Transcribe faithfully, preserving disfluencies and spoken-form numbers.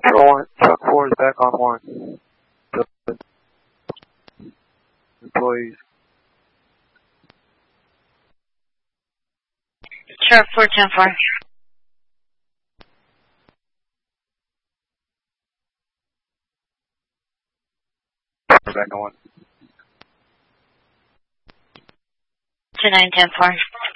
Control, Chuck four is back on one. Employees. Truck four ten four. Back on one. Two nine ten four.